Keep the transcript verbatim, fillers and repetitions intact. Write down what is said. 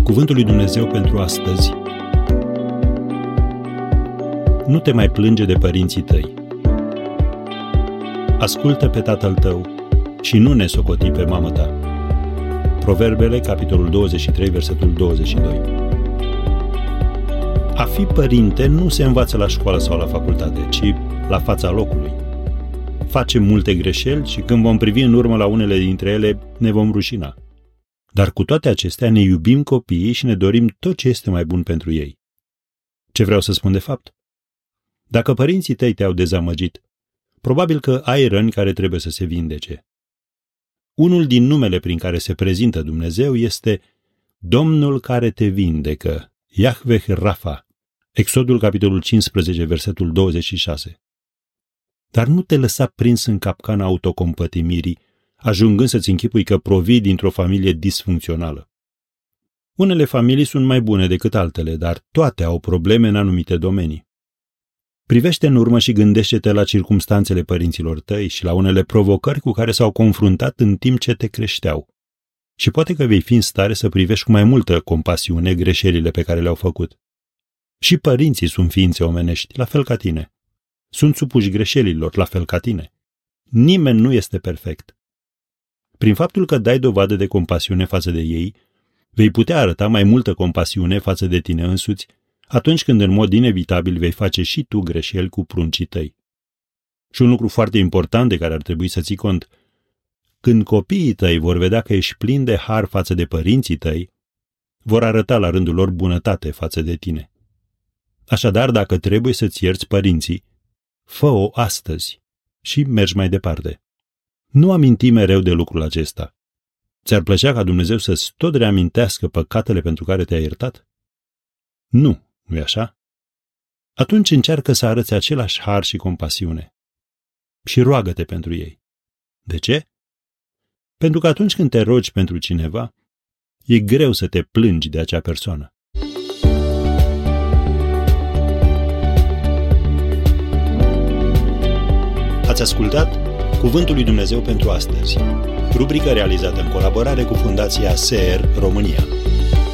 Cuvântul lui Dumnezeu pentru astăzi. Nu te mai plânge de părinții tăi. Ascultă pe tatăl tău și nu ne socoti pe mamă ta. Proverbele, capitolul douăzeci și trei, versetul douăzeci și doi. A fi părinte nu se învață la școală sau la facultate, ci la fața locului. Facem multe greșeli și când vom privi în urmă la unele dintre ele, ne vom rușina. Dar cu toate acestea ne iubim copiii și ne dorim tot ce este mai bun pentru ei. Ce vreau să spun de fapt? Dacă părinții tăi te-au dezamăgit, probabil că ai răni care trebuie să se vindece. Unul din numele prin care se prezintă Dumnezeu este Domnul care te vindecă, Yahveh Rafa, Exodul capitolul cincisprezece, versetul douăzeci și șase. Dar nu te lăsa prins în capcana autocompătimirii, ajungând să-ți închipui că provii dintr-o familie disfuncțională. Unele familii sunt mai bune decât altele, dar toate au probleme în anumite domenii. Privește în urmă și gândește-te la circumstanțele părinților tăi și la unele provocări cu care s-au confruntat în timp ce te creșteau. Și poate că vei fi în stare să privești cu mai multă compasiune greșelile pe care le-au făcut. Și părinții sunt ființe omenești, la fel ca tine. Sunt supuși greșelilor, la fel ca tine. Nimeni nu este perfect. Prin faptul că dai dovadă de compasiune față de ei, vei putea arăta mai multă compasiune față de tine însuți atunci când în mod inevitabil vei face și tu greșeli cu pruncii tăi. Și un lucru foarte important de care ar trebui să ții cont, când copiii tăi vor vedea că ești plin de har față de părinții tăi, vor arăta la rândul lor bunătate față de tine. Așadar, dacă trebuie să-ți ierți părinții, fă-o astăzi și mergi mai departe. Nu aminti mereu de lucrul acesta. Ți-ar plăcea ca Dumnezeu să-ți tot reamintească păcatele pentru care te-a iertat? Nu, nu-i așa? Atunci încearcă să arăți același har și compasiune. Și roagă-te pentru ei. De ce? Pentru că atunci când te rogi pentru cineva, e greu să te plângi de acea persoană. Ați ascultat Cuvântul lui Dumnezeu pentru astăzi, rubrica realizată în colaborare cu Fundația S E R România.